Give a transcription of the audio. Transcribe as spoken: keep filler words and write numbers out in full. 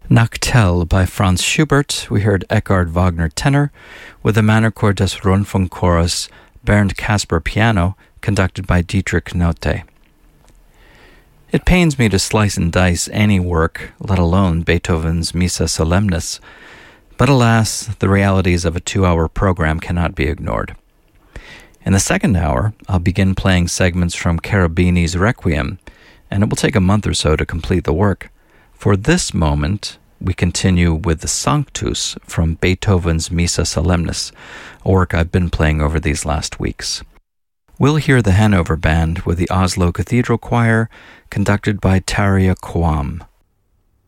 Nachtel by Franz Schubert. We heard Eckhard Wagner tenor with the Männerchor des Rundfunkchores Bernd Kasper piano, conducted by Dietrich Notte. It pains me to slice and dice any work, let alone Beethoven's Missa Solemnis, but alas, the realities of a two-hour program cannot be ignored. In the second hour, I'll begin playing segments from Cherubini's Requiem, and it will take a month or so to complete the work. For this moment, we continue with the Sanctus from Beethoven's Missa Solemnis, a work I've been playing over these last weeks. We'll hear the Hanover Band with the Oslo Cathedral Choir, conducted by Tarja Quam.